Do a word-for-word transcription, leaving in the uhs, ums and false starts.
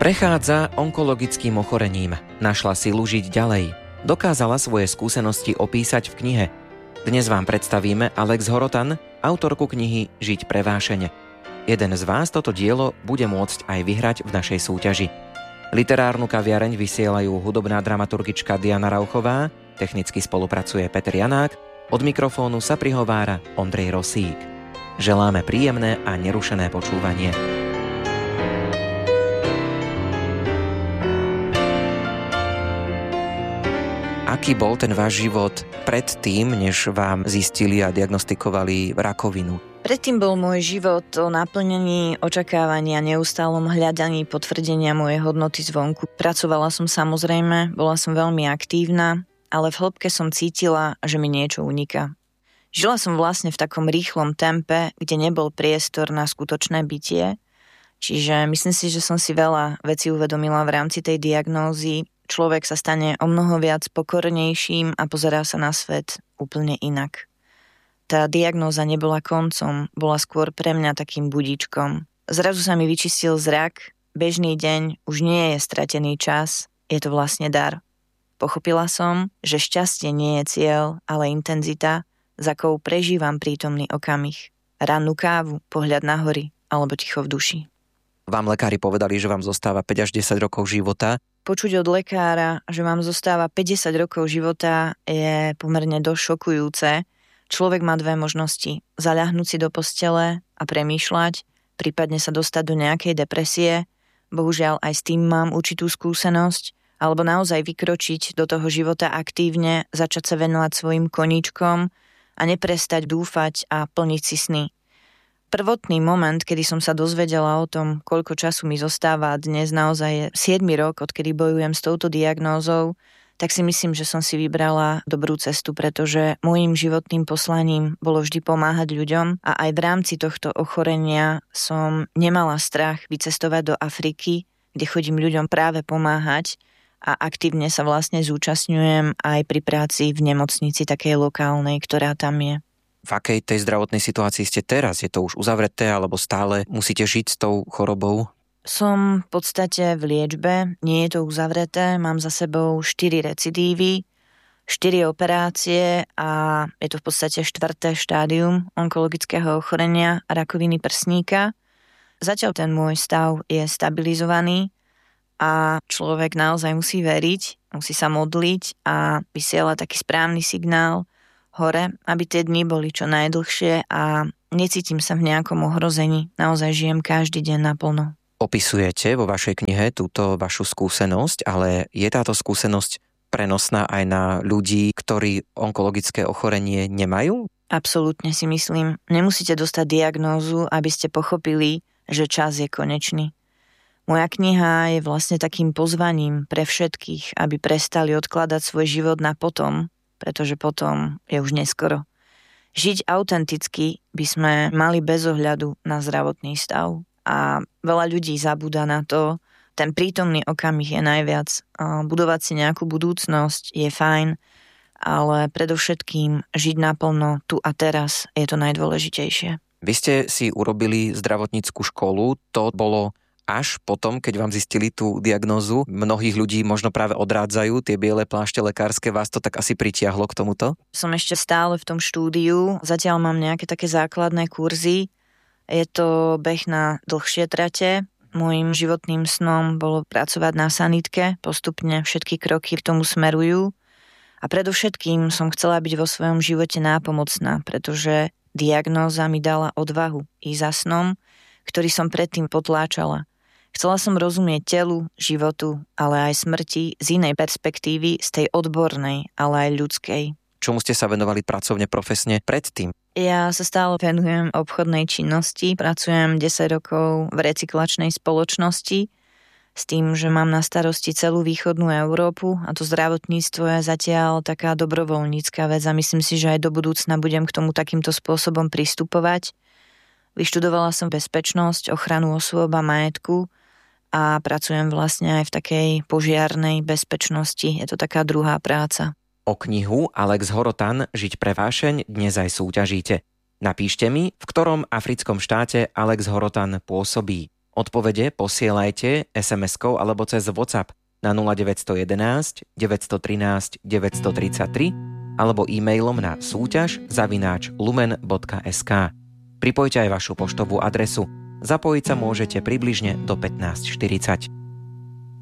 Prechádza onkologickým ochorením. Našla silu žiť ďalej. Dokázala svoje skúsenosti opísať v knihe. Dnes vám predstavíme Alex Horotan, autorku knihy Žiť pre vášeň. Jeden z vás toto dielo bude môcť aj vyhrať v našej súťaži. Literárnu kaviareň vysielajú hudobná dramaturgička Diana Rauchová, technicky spolupracuje Peter Janák, od mikrofónu sa prihovára Ondrej Rosík. Želáme príjemné a nerušené počúvanie. Aký bol ten váš život pred tým, než vám zistili a diagnostikovali rakovinu? Predtým bol môj život o naplnení očakávania, neustálom hľadaní potvrdenia mojej hodnoty zvonku. Pracovala som samozrejme, bola som veľmi aktívna, ale v hĺbke som cítila, že mi niečo uniká. Žila som vlastne v takom rýchlom tempe, kde nebol priestor na skutočné bytie, čiže myslím si, že som si veľa vecí uvedomila v rámci tej diagnózy. Človek sa stane o mnoho viac pokornejším a pozerá sa na svet úplne inak. Tá diagnóza nebola koncom, bola skôr pre mňa takým budíčkom. Zrazu sa mi vyčistil zrak, bežný deň už nie je stratený čas, je to vlastne dar. Pochopila som, že šťastie nie je cieľ, ale intenzita, za akou prežívam prítomný okamih. Rannú kávu, pohľad na hory alebo ticho v duši. Vám lekári povedali, že vám zostáva päť až desať rokov života. Počuť od lekára, že vám zostáva päťdesiat rokov života, je pomerne dosť šokujúce. Človek má dve možnosti. Zaľahnúť si do postele a premýšľať, prípadne sa dostať do nejakej depresie. Bohužiaľ aj s tým mám určitú skúsenosť. Alebo naozaj vykročiť do toho života aktívne, začať sa venovať svojim koníčkom a neprestať dúfať a plniť si sny. Prvotný moment, kedy som sa dozvedela o tom, koľko času mi zostáva dnes, naozaj je siedmy rok, odkedy bojujem s touto diagnózou, tak si myslím, že som si vybrala dobrú cestu, pretože môjim životným poslaním bolo vždy pomáhať ľuďom a aj v rámci tohto ochorenia som nemala strach vycestovať do Afriky, kde chodím ľuďom práve pomáhať a aktívne sa vlastne zúčastňujem aj pri práci v nemocnici takej lokálnej, ktorá tam je. V akej tej zdravotnej situácii ste teraz? Je to už uzavreté, alebo stále musíte žiť s tou chorobou? Som v podstate v liečbe, nie je to uzavreté, mám za sebou štyri recidívy, štyri operácie a je to v podstate štvrté štádium onkologického ochorenia rakoviny prsníka. Zatiaľ ten môj stav je stabilizovaný a človek naozaj musí veriť, musí sa modliť a vysiela taký správny signál hore, aby tie dni boli čo najdlhšie a necítim sa v nejakom ohrození. Naozaj žijem každý deň naplno. Opisujete vo vašej knihe túto vašu skúsenosť, ale je táto skúsenosť prenosná aj na ľudí, ktorí onkologické ochorenie nemajú? Absolútne si myslím. Nemusíte dostať diagnózu, aby ste pochopili, že čas je konečný. Moja kniha je vlastne takým pozvaním pre všetkých, aby prestali odkladať svoj život na potom, pretože potom je už neskoro. Žiť autenticky by sme mali bez ohľadu na zdravotný stav. A veľa ľudí zabúda na to, ten prítomný okamih je najviac. Budovať si nejakú budúcnosť je fajn, ale predovšetkým žiť naplno tu a teraz je to najdôležitejšie. Vy ste si urobili zdravotnícku školu, to bolo až potom, keď vám zistili tú diagnózu. Mnohých ľudí možno práve odrádzajú tie biele plášte lekárske. Vás to tak asi pritiahlo k tomuto? Som ešte stále v tom štúdiu. Zatiaľ mám nejaké také základné kurzy. Je to beh na dlhšie trate. Mojím životným snom bolo pracovať na sanitke. Postupne všetky kroky k tomu smerujú. A predovšetkým som chcela byť vo svojom živote nápomocná, pretože diagnóza mi dala odvahu ísť za snom, ktorý som predtým potláčala. Chcela som rozumieť telu, životu, ale aj smrti z inej perspektívy, z tej odbornej, ale aj ľudskej. Čomu ste sa venovali pracovne, profesne predtým? Ja sa stále venujem obchodnej činnosti, pracujem desať rokov v recyklačnej spoločnosti s tým, že mám na starosti celú východnú Európu a to zdravotníctvo je zatiaľ taká dobrovoľnícka vec a myslím si, že aj do budúcna budem k tomu takýmto spôsobom pristupovať. Vyštudovala som bezpečnosť, ochranu osôb a majetku a pracujem vlastne aj v takej požiarnej bezpečnosti. Je to taká druhá práca. O knihu Alex Horotan Žiť pre vášeň dnes aj súťažíte. Napíšte mi, v ktorom africkom štáte Alex Horotan pôsobí. Odpovede posielajte es em eskou alebo cez WhatsApp na nula deväť jedna jedna, deväť jedna tri, deväť tri tri alebo e-mailom na súťaž zavináč lumen bodka es ká. Pripojte aj vašu poštovú adresu. Zapojiť sa môžete približne do pätnásť štyridsať.